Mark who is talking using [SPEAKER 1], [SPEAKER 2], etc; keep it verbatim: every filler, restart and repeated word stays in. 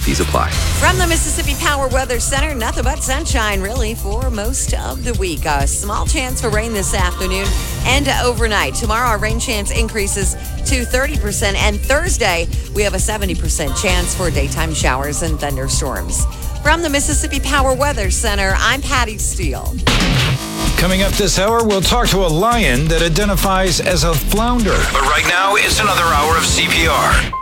[SPEAKER 1] fees apply.
[SPEAKER 2] From the Mississippi Power Weather Center, nothing but sunshine, really, for most of the week. A small chance for rain this afternoon and overnight. Tomorrow, our rain chance increases to thirty percent. And Thursday, we have a seventy percent chance for daytime showers and thunderstorms. From the Mississippi Power Weather Center, I'm Patty Steele.
[SPEAKER 3] Coming up this hour, we'll talk to a lion that identifies as a flounder.
[SPEAKER 4] But right now, it's another hour of C P R.